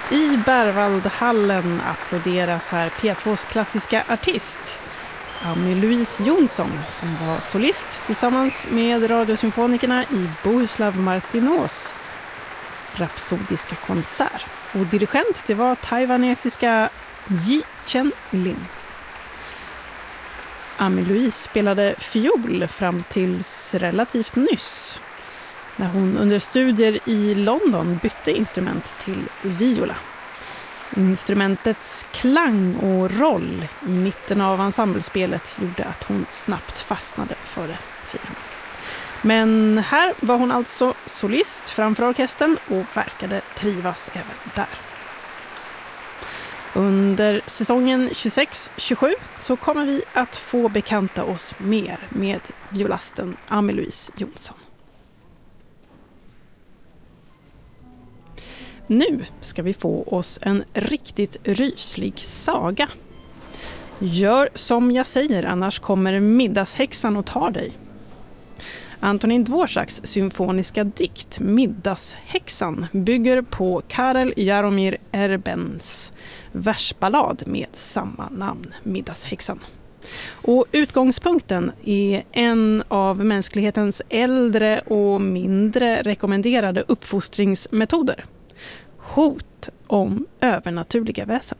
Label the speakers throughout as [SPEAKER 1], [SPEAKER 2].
[SPEAKER 1] I Berwaldhallen applåderas här P2s klassiska artist Anne-Louise Jonsson, som var solist tillsammans med radiosymfonikerna i Bohuslav Martinoz rapsodiska konsert. Och dirigent, det var taiwanesiska Yi Chen-Lin. Anne-Louise spelade fiol fram tills relativt nyss, när hon under studier i London bytte instrument till viola. Instrumentets klang och roll i mitten av ensemblespelet gjorde att hon snabbt fastnade för det, säger hon. Men här var hon alltså solist framför orkestern och verkade trivas även där. Under säsongen 26-27 så kommer vi att få bekanta oss mer med violasten Anne-Louise Jonsson. Nu ska vi få oss en riktigt ryslig saga. Gör som jag säger, annars kommer middagshäxan och tar dig. Antonín Dvořáks symfoniska dikt Middagshäxan bygger på Karel Jaromír Erbens versballad med samma namn, Middagshäxan. Och utgångspunkten är en av mänsklighetens äldre och mindre rekommenderade uppfostringsmetoder. Hot om övernaturliga väsen.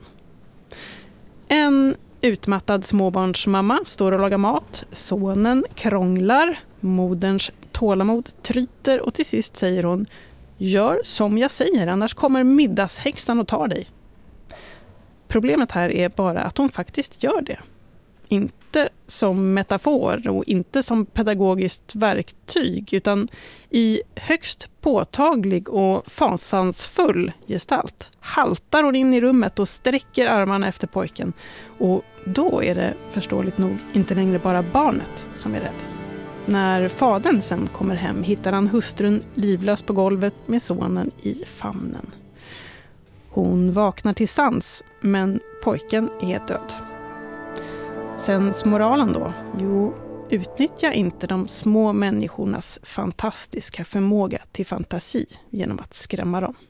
[SPEAKER 1] En utmattad småbarnsmamma står och lagar mat. Sonen krånglar. Moderns tålamod tryter och till sist säger hon: gör som jag säger, annars kommer middagshäxan och tar dig. Problemet här är bara att hon faktiskt gör det. Inte som metafor och inte som pedagogiskt verktyg, utan i högst påtaglig och fasansfull gestalt haltar hon in i rummet och sträcker armarna efter pojken. Och då är det förståeligt nog inte längre bara barnet som är rädd. När fadern sen kommer hem hittar han hustrun livlös på golvet med sonen i famnen. Hon vaknar till sans, men pojken är död. Sensmoralen då? Jo, utnyttja inte de små människornas fantastiska förmåga till fantasi genom att skrämma dem.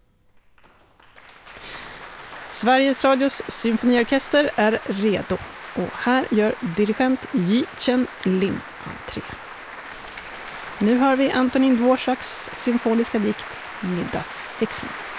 [SPEAKER 1] Sveriges Radios symfoniorkester är redo och här gör dirigent Yi Chen-Lin entré. Nu hör vi Antonín Dvořáks symfoniska dikt Middagshäxan.